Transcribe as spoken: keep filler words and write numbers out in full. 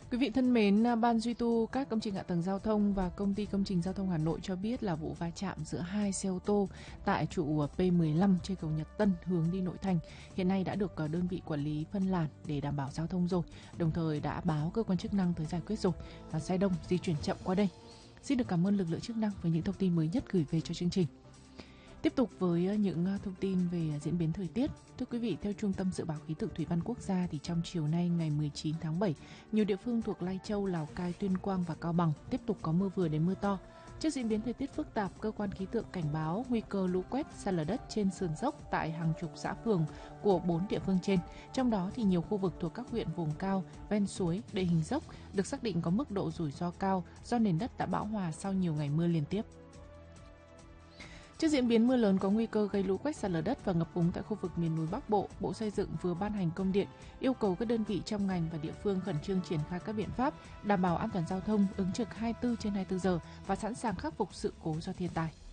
Quý vị thân mến, Ban duy tu các công trình hạ tầng giao thông và Công ty Công trình Giao thông Hà Nội cho biết là vụ va chạm giữa hai xe ô tô tại trụ P mười lăm trên cầu Nhật Tân hướng đi nội thành hiện nay đã được đơn vị quản lý phân làn để đảm bảo giao thông rồi, đồng thời đã báo cơ quan chức năng tới giải quyết rồi và xe đông di chuyển chậm qua đây. Xin được cảm ơn lực lượng chức năng với những thông tin mới nhất gửi về cho chương trình. Tiếp tục với những thông tin về diễn biến thời tiết. Thưa quý vị, theo Trung tâm Dự báo Khí tượng Thủy văn Quốc gia thì trong chiều nay ngày mười chín tháng bảy, nhiều địa phương thuộc Lai Châu, Lào Cai, Tuyên Quang và Cao Bằng tiếp tục có mưa vừa đến mưa to. Trước diễn biến thời tiết phức tạp, cơ quan khí tượng cảnh báo nguy cơ lũ quét, sạt lở đất trên sườn dốc tại hàng chục xã phường của bốn địa phương trên. Trong đó thì nhiều khu vực thuộc các huyện vùng cao, ven suối, địa hình dốc được xác định có mức độ rủi ro cao do nền đất đã bão hòa sau nhiều ngày mưa liên tiếp. Trước diễn biến mưa lớn có nguy cơ gây lũ quét, sạt lở đất và ngập úng tại khu vực miền núi Bắc Bộ, Bộ Xây dựng vừa ban hành công điện yêu cầu các đơn vị trong ngành và địa phương khẩn trương triển khai các biện pháp đảm bảo an toàn giao thông, ứng trực hai mươi tư trên hai mươi tư giờ và sẵn sàng khắc phục sự cố do thiên tai.